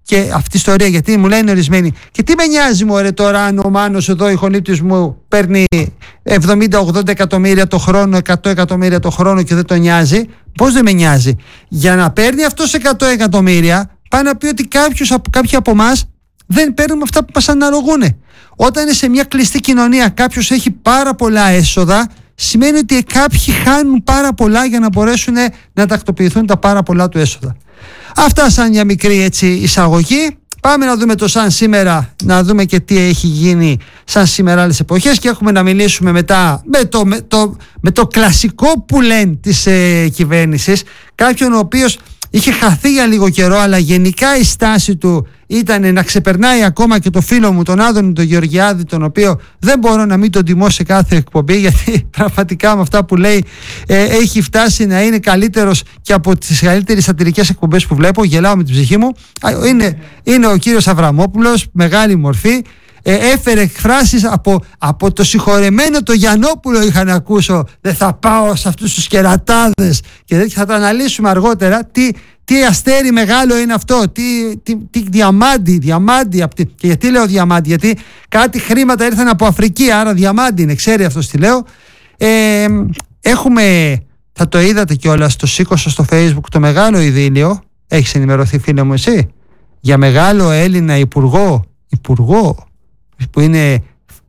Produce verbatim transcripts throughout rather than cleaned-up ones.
και αυτή η ιστορία, γιατί μου λένε ορισμένοι, και τι με νοιάζει μωρέ τώρα αν ο Μάνος εδώ, η χωνίπτης μου, παίρνει εβδομήντα ογδόντα εκατομμύρια το χρόνο, εκατό εκατομμύρια το χρόνο και δεν τον νοιάζει. Πώς δεν με νοιάζει? Για να παίρνει αυτός εκατό εκατομμύρια, πάει να πει ότι κάποιος, κάποιοι από εμάς δεν παίρνουμε αυτά που μας αναλογούν. Όταν είναι σε μια κλειστή κοινωνία, κάποιος έχει πάρα πολλά έσοδα, σημαίνει ότι κάποιοι χάνουν πάρα πολλά για να μπορέσουν να τακτοποιηθούν τα πάρα πολλά του έσοδα. Αυτά σαν μια μικρή έτσι εισαγωγή. Πάμε να δούμε το σαν σήμερα, να δούμε και τι έχει γίνει σαν σήμερα άλλες εποχές, και έχουμε να μιλήσουμε μετά με το, με το, με το κλασικό που λένε της ε, κυβέρνησης, κάποιον ο οποίος είχε χαθεί για λίγο καιρό, αλλά γενικά η στάση του ήταν να ξεπερνάει ακόμα και το φίλο μου τον Άδωνη τον Γεωργιάδη, τον οποίο δεν μπορώ να μην τον τιμώ σε κάθε εκπομπή, γιατί πραγματικά με αυτά που λέει ε, έχει φτάσει να είναι καλύτερος και από τις καλύτερες σατιρικές εκπομπές που βλέπω. Γελάω με την ψυχή μου. Είναι, είναι ο κύριος Αβραμόπουλος, μεγάλη μορφή. Ε, έφερε εκφράσεις από, από το συγχωρεμένο το Γιαννόπουλο, είχα να ακούσω. Δεν θα πάω σε αυτούς τους κερατάδες και δεν θα τα αναλύσουμε αργότερα. Τι, τι αστέρι μεγάλο είναι αυτό, τι, τι, τι διαμάντι, διαμάντι. Και γιατί λέω διαμάντι? Γιατί κάτι χρήματα ήρθαν από Αφρική, άρα διαμάντι είναι, ξέρει αυτός τι λέω. Ε, έχουμε, θα το είδατε κιόλας, το σήκωσα στο Facebook, το μεγάλο ειδήλιο. Έχεις ενημερωθεί, φίλε μου, εσύ, για μεγάλο Έλληνα υπουργό, υπουργό που είναι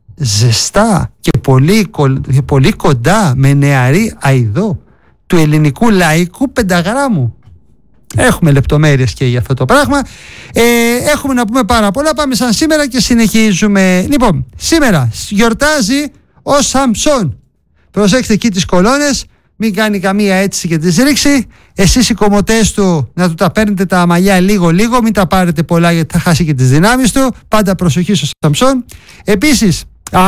ζεστά και πολύ, πολύ κοντά με νεαρή αηδό του ελληνικού λαϊκού πενταγράμμου. Έχουμε λεπτομέρειες και για αυτό το πράγμα. Ε, έχουμε να πούμε πάρα πολλά. Πάμε σαν σήμερα και συνεχίζουμε. Λοιπόν, σήμερα γιορτάζει ο Σαμψόν. Προσέξτε εκεί τις κολόνες, μην κάνει καμία αίτηση και τις ρίξει. Εσείς οι κομμωτές του να του τα παίρνετε τα μαλλιά λίγο λίγο, μην τα πάρετε πολλά γιατί θα χάσει και τις δυνάμεις του. Πάντα προσοχή στο Σαμψόν. Επίσης, α,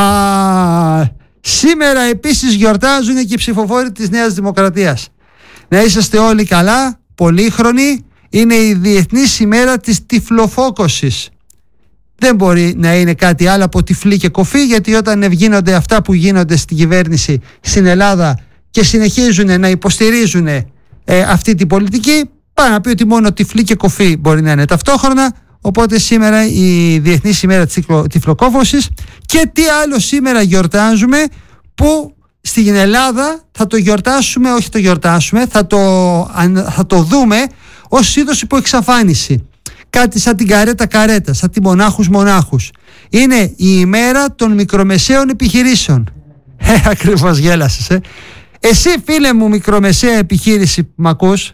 σήμερα επίσης γιορτάζουν και οι ψηφοφόροι της Νέας Δημοκρατίας. Να είσαστε όλοι καλά, πολύχρονοι. Είναι η Διεθνής ημέρα της τυφλοφόκωσης. Δεν μπορεί να είναι κάτι άλλο από τυφλή και κοφή, γιατί όταν γίνονται αυτά που γίνονται στην κυβέρνηση στην Ελλάδα και συνεχίζουν να υποστηρίζουν ε, αυτή την πολιτική, πάει να πει ότι μόνο τυφλή και κοφή μπορεί να είναι ταυτόχρονα. Οπότε σήμερα η Διεθνής ημέρα της τυφλοκόφωσης. Και τι άλλο σήμερα γιορτάζουμε, που στην Ελλάδα θα το γιορτάσουμε, όχι το γιορτάσουμε, θα το, θα το δούμε ως είδος υποεξαφάνιση. Κάτι σαν την καρέτα καρέτα, σαν τη μονάχους μονάχους. Είναι η ημέρα των μικρομεσαίων επιχειρήσεων. Ε, ακριβώς γέλασες, ε. Εσύ, φίλε μου, μικρομεσαία επιχείρηση που μ' ακούς,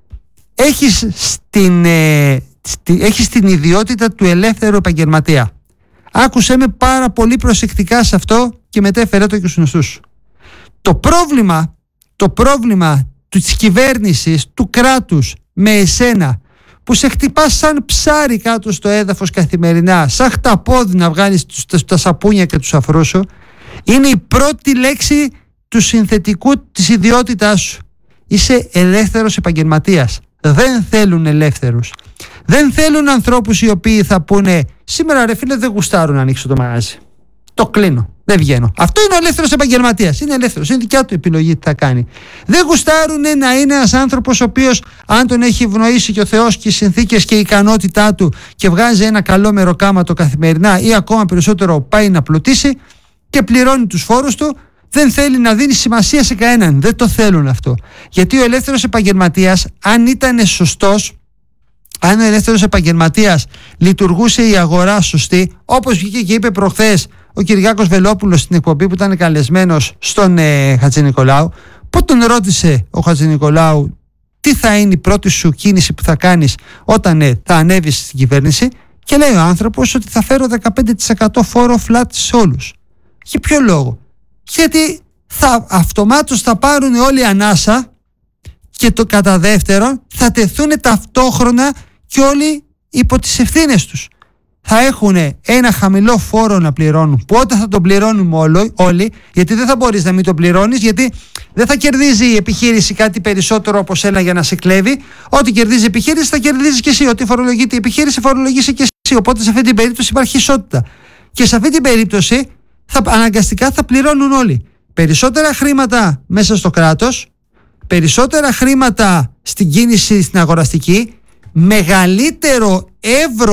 έχεις στην, ε, στη, έχεις την ιδιότητα του ελεύθερου επαγγελματία. Άκουσέ με πάρα πολύ προσεκτικά σε αυτό και μετέφερε το και στους γνωστούς σου. Το πρόβλημα, το πρόβλημα της κυβέρνησης, του κράτους με εσένα, που σε χτυπάς σαν ψάρι κάτω στο έδαφος καθημερινά, σαν χταπόδι να βγάλεις τα σαπούνια και τους αφρούς σου, είναι η πρώτη λέξη του συνθετικού της ιδιότητάς σου. Είσαι ελεύθερος επαγγελματίας. Δεν θέλουν ελεύθερους. Δεν θέλουν ανθρώπους οι οποίοι θα πούνε σήμερα ρε φίλε δεν γουστάρουν να ανοίξω το μαγάζι, το κλείνω, δεν βγαίνω. Αυτό είναι ο ελεύθερος επαγγελματίας. Είναι ελεύθερος, είναι δικιά του επιλογή τι θα κάνει. Δεν γουστάρουν να είναι ένας άνθρωπος ο οποίος, αν τον έχει ευνοήσει και ο Θεός και οι συνθήκες και η ικανότητά του, και βγάζει ένα καλό μεροκάματο καθημερινά, ή ακόμα περισσότερο πάει να πλουτίσει και πληρώνει τους φόρους του, δεν θέλει να δίνει σημασία σε κανέναν. Δεν το θέλουν αυτό. Γιατί ο ελεύθερος επαγγελματίας, αν ήταν σωστός, αν ο ελεύθερος επαγγελματίας λειτουργούσε η αγορά σωστή, όπως βγήκε και είπε προχθές ο Κυριάκος Βελόπουλος στην εκπομπή που ήταν καλεσμένος στον ε, Χατζηνικολάου, που τον ρώτησε ο Χατζηνικολάου τι θα είναι η πρώτη σου κίνηση που θα κάνεις όταν ε, θα ανέβεις στην κυβέρνηση, και λέει ο άνθρωπος ότι θα φέρω δεκαπέντε τοις εκατό φόρο flat σε όλους. Για ποιο λόγο? Γιατί θα, αυτομάτως θα πάρουν όλοι ανάσα, και το κατά δεύτερον θα τεθούν ταυτόχρονα και όλοι υπό τις ευθύνες τους. Θα έχουν ένα χαμηλό φόρο να πληρώνουν, που όταν θα τον πληρώνουμε όλοι, όλοι, γιατί δεν θα μπορείς να μην τον πληρώνεις, γιατί δεν θα κερδίζει η επιχείρηση κάτι περισσότερο από σένα για να σε κλέβει. Ό,τι κερδίζει η επιχείρηση θα κερδίζεις και εσύ. Ό,τι φορολογείται η επιχείρηση φορολογείσαι και εσύ. Οπότε σε αυτή την περίπτωση υπάρχει ισότητα. Και σε αυτή την περίπτωση θα, αναγκαστικά θα πληρώνουν όλοι. Περισσότερα χρήματα μέσα στο κράτος, περισσότερα χρήματα στην κίνηση στην αγοραστική, μεγαλύτερο εύρος